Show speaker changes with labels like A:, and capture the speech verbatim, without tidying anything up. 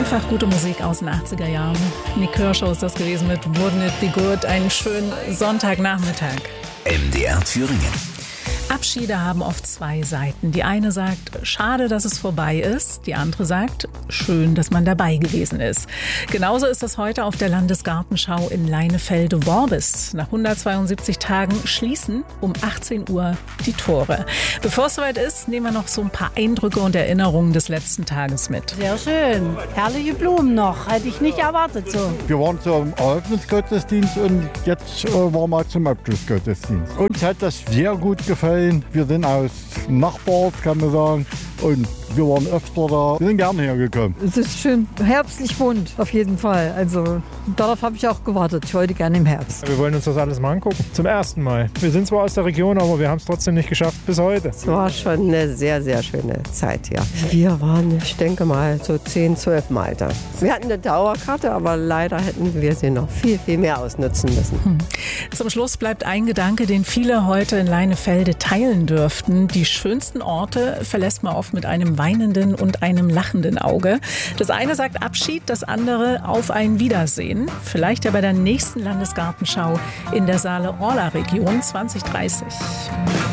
A: Einfach gute Musik aus den achtziger Jahren. Nick Kershaw ist das gewesen mit Wouldn't It Be Good. Einen schönen Sonntagnachmittag.
B: M D R Thüringen.
A: Abschiede haben oft zwei Seiten. Die eine sagt, schade, dass es vorbei ist. Die andere sagt, schön, dass man dabei gewesen ist. Genauso ist es heute auf der Landesgartenschau in Leinefelde-Worbis. Nach hundertzweiundsiebzig Tagen schließen um achtzehn Uhr die Tore. Bevor es soweit ist, nehmen wir noch so ein paar Eindrücke und Erinnerungen des letzten Tages mit.
C: Sehr schön. Herrliche Blumen noch. Hätte ich nicht erwartet so.
D: Wir waren zum Eröffnungsgottesdienst und jetzt äh, waren wir zum Abschlussgottesdienst. Uns hat das sehr gut gefallen. Wir sind aus Nachbarort, kann man sagen, und wir waren öfter da. Wir sind gerne hergekommen.
E: Es ist schön herbstlich bunt, auf jeden Fall. Also darauf habe ich auch gewartet. Ich wollte gerne im Herbst.
F: Wir wollen uns das alles mal angucken. Zum ersten Mal. Wir sind zwar aus der Region, aber wir haben es trotzdem nicht geschafft bis heute.
G: Es war schon eine sehr, sehr schöne Zeit hier. Wir waren, ich denke mal, so zehn, zwölf Mal da. Wir hatten eine Dauerkarte, aber leider hätten wir sie noch viel, viel mehr ausnutzen müssen.
A: Hm. Zum Schluss bleibt ein Gedanke, den viele heute in Leinefelde teilen dürften. Die schönsten Orte verlässt man oft mit einem weinenden und einem lachenden Auge. Das eine sagt Abschied, das andere auf ein Wiedersehen. Vielleicht ja bei der nächsten Landesgartenschau in der Saale-Orla-Region zwanzig dreißig.